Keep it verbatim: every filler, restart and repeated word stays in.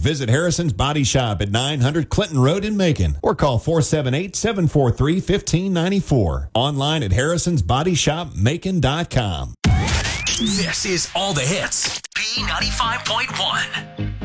Visit Harrison's Body Shop at nine hundred Clinton Road in Macon or call four seven eight, seven four three, one five nine four. Online at harrisons body shop macon dot com. This is All the Hits, B ninety-five point one.